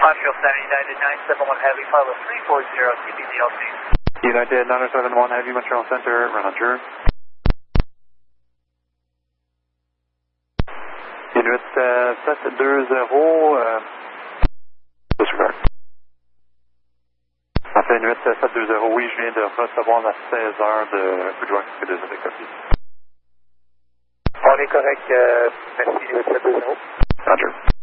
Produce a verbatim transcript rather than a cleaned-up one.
five, fuel seven, United nine seven one Heavy, follow three four zero, C B D L C. United nine seven one Heavy, Montreal Center, Roger. Inuit uh, sept deux zéro, uh, disregard. En fait, Inuit sept deux zéro, oui, je viens de recevoir à seize heures de coup de joint, c'est désolé, copie. On est correct, euh, merci, Inuit sept deux zéro. Roger.